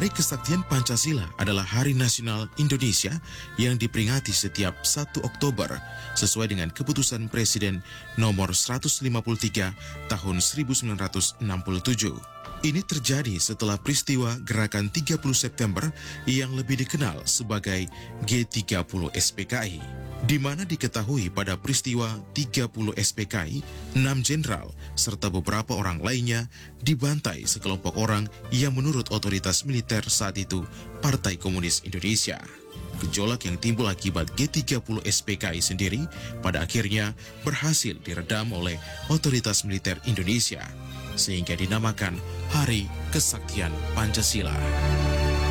Hari Kesaktian Pancasila adalah Hari Nasional Indonesia yang diperingati setiap 1 Oktober sesuai dengan keputusan Presiden nomor 153 tahun 1967. Ini terjadi setelah peristiwa Gerakan 30 September yang lebih dikenal sebagai G30 SPKI, di mana diketahui pada peristiwa 30 SPKI, 6 jenderal serta beberapa orang lainnya dibantai sekelompok orang yang menurut otoritas militer saat itu Partai Komunis Indonesia. Gejolak yang timbul akibat G30 SPKI sendiri pada akhirnya berhasil diredam oleh otoritas militer Indonesia, sehingga dinamakan Hari Kesaktian Pancasila.